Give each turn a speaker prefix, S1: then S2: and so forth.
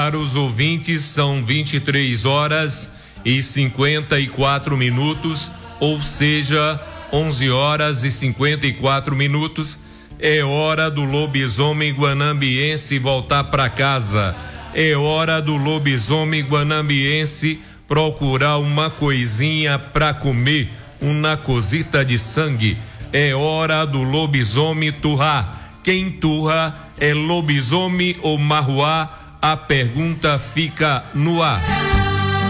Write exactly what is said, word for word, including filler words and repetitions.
S1: Para os ouvintes, são vinte e três horas e cinquenta e quatro minutos, ou seja, onze horas e cinquenta e quatro minutos. É hora do lobisomem guanambiense voltar para casa. É hora do lobisomem guanambiense procurar uma coisinha para comer, uma cosita de sangue. É hora do lobisomem turrar. Quem turra é lobisomem ou marruá? A pergunta fica no ar.